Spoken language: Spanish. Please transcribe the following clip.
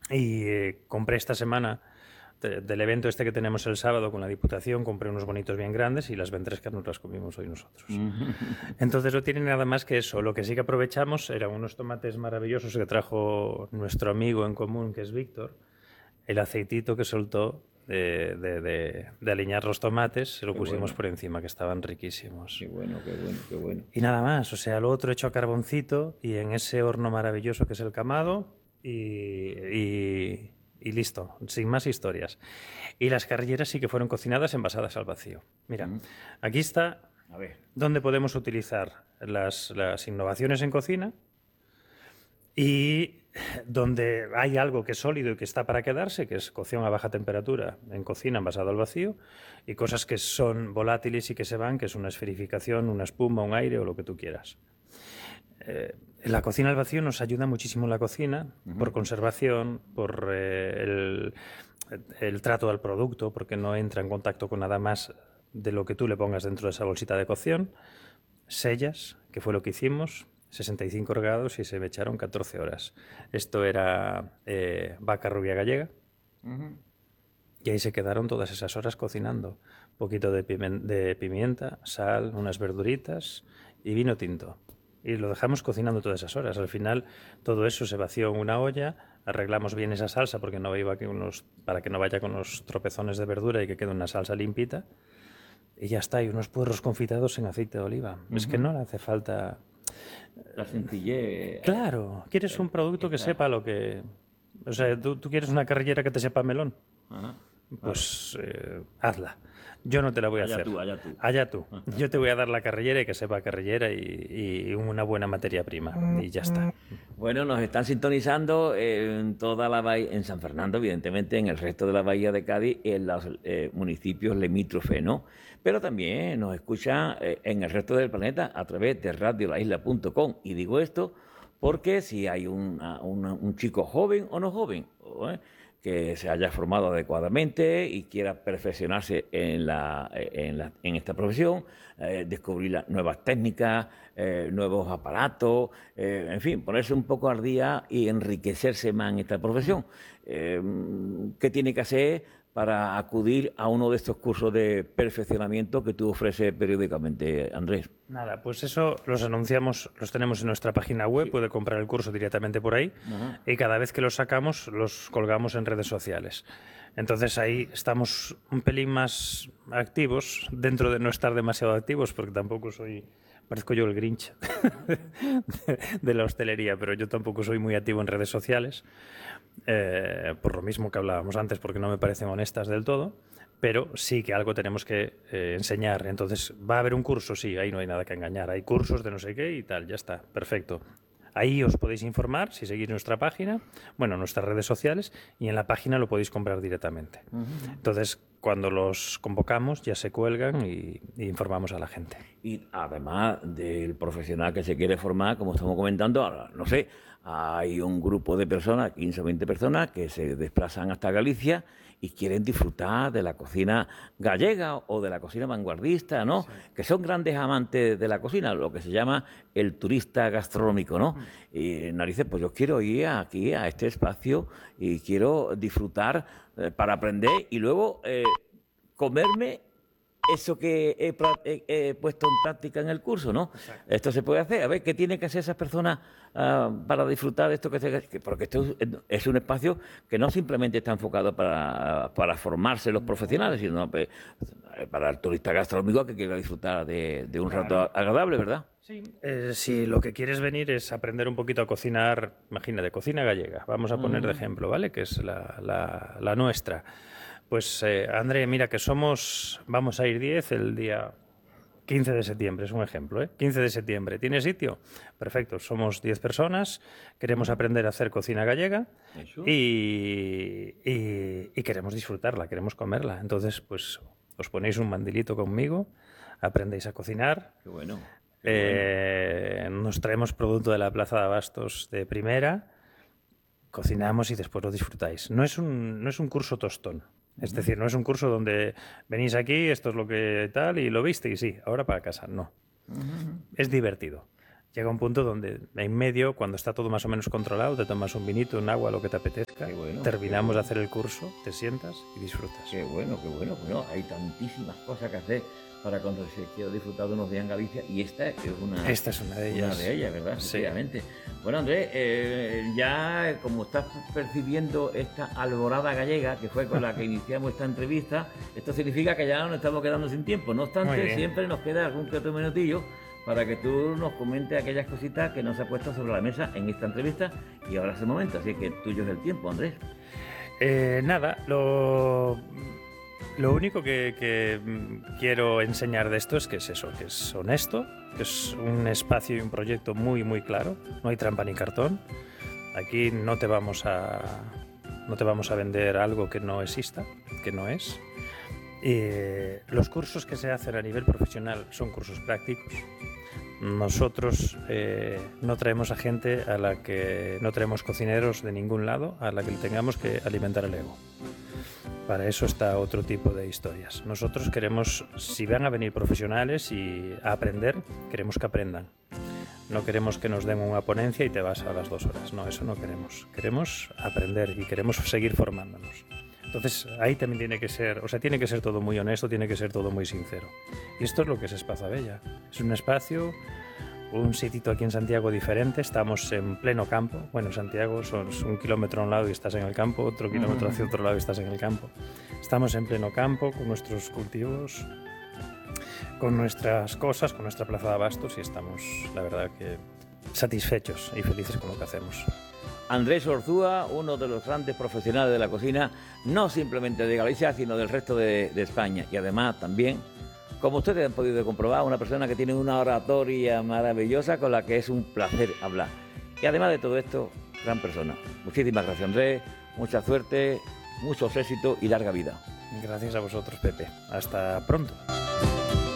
Y compré esta semana del evento este que tenemos el sábado con la Diputación, compré unos bonitos bien grandes y las ventrescas nos las comimos hoy nosotros. Entonces no tiene nada más que eso. Lo que sí que aprovechamos eran unos tomates maravillosos que trajo nuestro amigo en común, que es Víctor. El aceitito que soltó de aliñar los tomates, se lo Qué pusimos bueno, por encima, que estaban riquísimos. qué bueno, qué bueno, qué bueno. Y nada más, o sea, lo otro hecho a carboncito y en ese horno maravilloso que es el camado y listo, sin más historias. Y las carrilleras sí que fueron cocinadas envasadas al vacío. Mira, aquí está A ver. donde podemos utilizar las innovaciones en cocina y donde hay algo que es sólido y que está para quedarse, que es cocción a baja temperatura en cocina envasado al vacío, y cosas que son volátiles y que se van, que es una esferificación, una espuma, un aire o lo que tú quieras. La cocina al vacío nos ayuda muchísimo en la cocina, por conservación, por el trato al producto, porque no entra en contacto con nada más de lo que tú le pongas dentro de esa bolsita de cocción. Sellas, que fue lo que hicimos, 65 grados y se me echaron 14 horas. Esto era vaca rubia gallega. Y ahí se quedaron todas esas horas cocinando. Un poquito de pimienta, sal, unas verduritas y vino tinto. Y lo dejamos cocinando todas esas horas. Al final todo eso se vació en una olla, arreglamos bien esa salsa porque no iba para que no vaya con los tropezones de verdura y que quede una salsa limpita. Y ya está, y unos puerros confitados en aceite de oliva. Es que no le hace falta... La sencillez. Claro, quieres un producto que sepa lo que... O sea, tú quieres una carrillera que te sepa melón, Ajá, claro. pues hazla. Yo no te la voy a Allá hacer. tú, allá tú. Allá tú. Yo te voy a dar la carrillera y que sepa carrillera y una buena materia prima. Y ya está. Bueno, nos están sintonizando en toda la bahía, en San Fernando, evidentemente, en el resto de la bahía de Cádiz, en los municipios limítrofes, ¿no? Pero también nos escuchan en el resto del planeta a través de radiolaisla.com. Y digo esto porque si hay un chico joven o no joven, que se haya formado adecuadamente y quiera perfeccionarse en esta profesión, descubrir nuevas técnicas, nuevos aparatos, en fin, ponerse un poco al día y enriquecerse más en esta profesión. ¿Qué tiene que hacer para acudir a uno de estos cursos de perfeccionamiento que tú ofreces periódicamente, Andrés? Nada, pues eso los anunciamos, los tenemos en nuestra página web, puede comprar el curso directamente por ahí y cada vez que los sacamos los colgamos en redes sociales. Entonces ahí estamos un pelín más activos, dentro de no estar demasiado activos, porque tampoco soy, parezco yo el Grinch de la hostelería, pero yo tampoco soy muy activo en redes sociales, por lo mismo que hablábamos antes, porque no me parecen honestas del todo. Pero sí que algo tenemos que enseñar. Entonces, ¿va a haber un curso? Sí, ahí no hay nada que engañar. Hay cursos de no sé qué y tal, ya está, perfecto. Ahí os podéis informar si seguís nuestra página, bueno, nuestras redes sociales, y en la página lo podéis comprar directamente. Entonces, cuando los convocamos, ya se cuelgan y informamos a la gente. Y además del profesional que se quiere formar, como estamos comentando, ahora, no sé, hay un grupo de personas, 15 o 20 personas, que se desplazan hasta Galicia y quieren disfrutar de la cocina gallega o de la cocina vanguardista, ¿no? Sí. Que son grandes amantes de la cocina, lo que se llama el turista gastronómico, ¿no? Y narices, pues yo quiero ir aquí a este espacio y quiero disfrutar para aprender y luego comerme eso que he puesto en práctica en el curso, ¿no? Exacto. Esto se puede hacer. A ver, ¿qué tienen que hacer esas personas para disfrutar de esto? Porque esto es un espacio que no simplemente está enfocado para formarse los profesionales, sino para el turista gastronómico que quiera disfrutar de un rato agradable, ¿verdad? Sí. Si lo que quieres venir es aprender un poquito a cocinar, imagínate, cocina gallega, vamos a poner de ejemplo, ¿vale? Que es la nuestra. Pues André, mira que vamos a ir 10 el día 15 de septiembre, es un ejemplo, ¿eh? 15 de septiembre, ¿tiene sitio? Perfecto, somos 10 personas, queremos aprender a hacer cocina gallega y queremos disfrutarla, queremos comerla. Entonces, pues os ponéis un mandilito conmigo, aprendéis a cocinar. Qué bueno. Nos traemos producto de la Plaza de Abastos de primera, cocinamos y después lo disfrutáis. No es un curso tostón. Es decir, no es un curso donde venís aquí, esto es lo que tal, y lo viste y sí, ahora para casa. No. Es divertido. llega un punto donde en medio, cuando está todo más o menos controlado, te tomas un vinito, un agua, lo que te apetezca, Qué bueno, terminamos de hacer el curso, te sientas y disfrutas. Qué bueno, qué bueno. Bueno, hay tantísimas cosas que hacer para cuando se quiera disfrutar de unos días en Galicia, y esta es una, Esta es una de ellas. una de ellas, ¿verdad? Sí. Efectivamente. Bueno, Andrés, ya como estás percibiendo esta alborada gallega, que fue con la que iniciamos esta entrevista, esto significa que ya nos estamos quedando sin tiempo. No Muy obstante, bien. siempre nos queda algún que otro minutillo para que tú nos comentes aquellas cositas que nos ha puesto sobre la mesa en esta entrevista, y ahora es el momento, así que tuyo es el tiempo, Andrés. Nada, lo único que quiero enseñar de esto es que es eso, que es honesto, que es un espacio y un proyecto muy, muy claro. No hay trampa ni cartón. Aquí no te vamos a vender algo que no exista, que no es. Los cursos que se hacen a nivel profesional son cursos prácticos. Nosotros no traemos a gente a la que no traemos cocineros de ningún lado a la que le tengamos que alimentar el ego. Para eso está otro tipo de historias. Nosotros queremos, si van a venir profesionales y a aprender, queremos que aprendan. No queremos que nos den una ponencia y te vas a las 2 horas. No, eso no queremos. Queremos aprender y queremos seguir formándonos. Entonces, ahí también tiene que ser todo muy honesto, tiene que ser todo muy sincero. Y esto es lo que es Espaza Bella. Es un espacio, un sitio aquí en Santiago diferente. Estamos en pleno campo. Bueno, Santiago son 1 kilómetro a un lado y estás en el campo, otro kilómetro hacia otro lado y estás en el campo. Estamos en pleno campo con nuestros cultivos, con nuestras cosas, con nuestra plaza de abastos, y estamos, la verdad, que satisfechos y felices con lo que hacemos. Andrés Orzúa, uno de los grandes profesionales de la cocina, no simplemente de Galicia, sino del resto de España. Y además también, como ustedes han podido comprobar, una persona que tiene una oratoria maravillosa con la que es un placer hablar. Y además de todo esto, gran persona. Muchísimas gracias, Andrés. Mucha suerte, muchos éxitos y larga vida. Gracias a vosotros, Pepe. Hasta pronto.